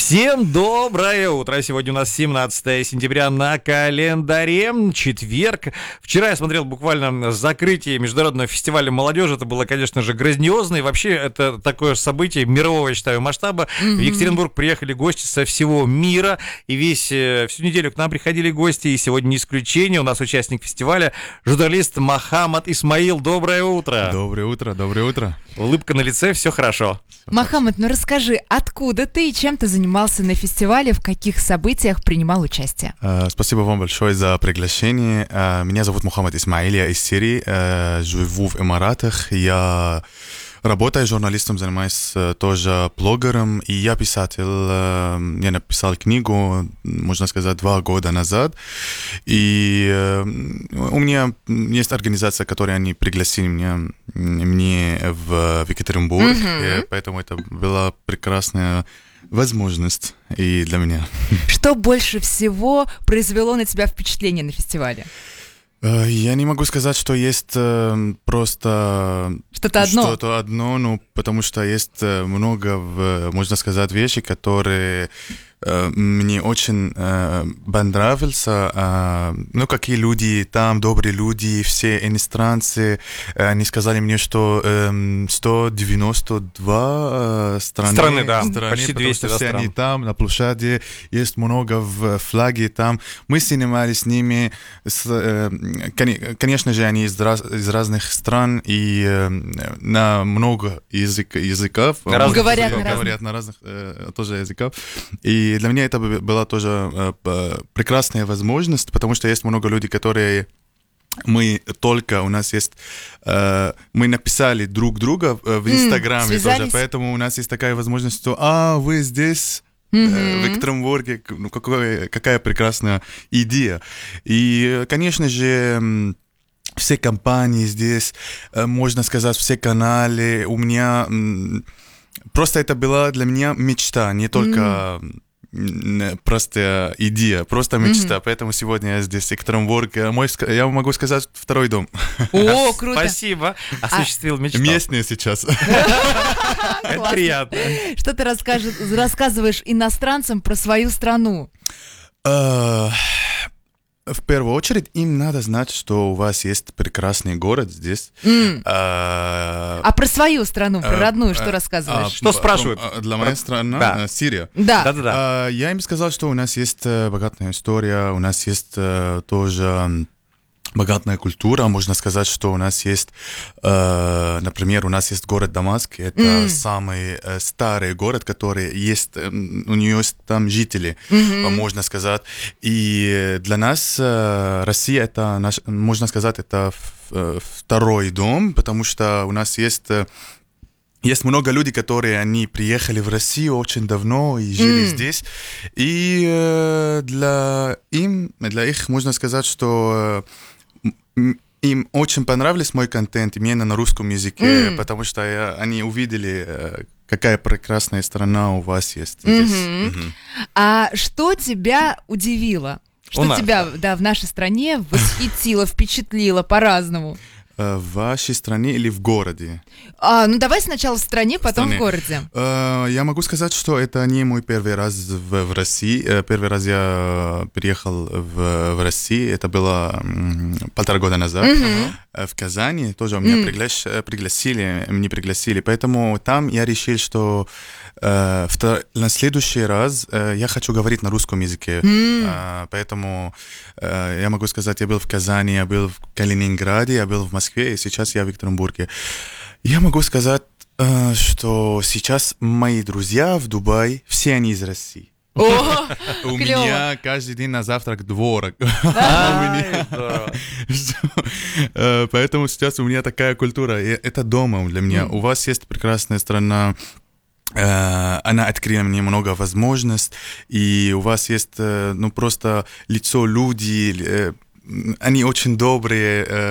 Всем доброе утро. Сегодня у нас 17 сентября на календаре, четверг. Вчера я смотрел буквально закрытие Международного фестиваля молодежи. Это было, конечно же, грандиозно. И вообще это такое событие мирового, я считаю, масштаба. В Екатеринбург приехали гости со всего мира. И всю неделю к нам приходили гости. И сегодня не исключение. У нас участник фестиваля, журналист Мохаммад Исмаил. Доброе утро. Доброе утро, доброе утро. Улыбка на лице, все хорошо. Мохаммад, ну расскажи, откуда ты и чем ты занимался на фестивале, в каких событиях принимал участие? Спасибо вам большое за приглашение. Меня зовут Мохаммад Исмаил, я из Сирии, живу в Эмиратах. Я работаю журналистом, занимаюсь тоже блогером, и я писатель. Я написал книгу, можно сказать, 2 года назад. И у меня есть организация, которую они пригласили меня в Екатеринбург, и поэтому это была прекрасная возможность и для меня. Что больше всего произвело на тебя впечатление на фестивале? Я не могу сказать, что есть просто что-то одно, ну, потому что есть много, можно сказать, вещей, которые мне очень понравился. Ну, какие люди там, добрые люди, все иностранцы. Они сказали мне, что 192 страны, да, почти 200 все они там, на площади, есть много в флаге там. Мы снимали с ними, конечно же, они из разных стран и на много языков. Говорят на разных тоже языках. И для меня это была тоже прекрасная возможность, потому что есть много людей, которые мы написали друг друга в Инстаграме тоже, поэтому у нас есть такая возможность, что вы здесь, в Екатеринбурге, ну, какая прекрасная идея. И, конечно же, все компании здесь, можно сказать, все каналы, у меня просто это была для меня мечта, не только простая идея, просто мечта. Поэтому сегодня я здесь, в Екатеринбурге. Я могу сказать, второй дом. О, круто! Спасибо, осуществил мечту. Местные сейчас. Это приятно. Что ты рассказываешь иностранцам про свою страну? В первую очередь, им надо знать, что у вас есть прекрасный город здесь. А про свою страну, про родную, что рассказываешь? Что спрашивают? Для моей страны, Да. Сирия. Да. Я им сказал, что у нас есть богатая история, у нас есть тоже богатая культура. Можно сказать, что у нас есть, например, у нас есть город Дамаск. Это самый старый город, который есть, у нее есть там жители, можно сказать. И для нас Россия, это, можно сказать, это второй дом, потому что у нас есть много людей, которые они приехали в Россию очень давно и жили здесь. И для их можно сказать, что им очень понравился мой контент именно на русском языке, потому что они увидели, какая прекрасная страна у вас есть здесь. А что тебя удивило? Что тебя в нашей стране восхитило, впечатлило по-разному? В вашей стране или в городе? Ну давай сначала в стране, потом в городе. Я могу сказать, что это не мой первый раз в России. Первый раз я приехал в Россию, это было 1,5 года назад, в Казани. Тоже меня пригласили, поэтому там я решил, что на следующий раз я хочу говорить на русском языке. Поэтому я могу сказать, я был в Казани, я был в Калининграде, я был в Москве, и сейчас я в Екатеринбурге. Я могу сказать, что сейчас мои друзья в Дубае, все они из России. У меня каждый день на завтрак дворок. Поэтому сейчас у меня такая культура. Это дома для меня. У вас есть прекрасная страна. Она открыла мне много возможностей. И у вас есть просто лицо, люди. Они очень добрые.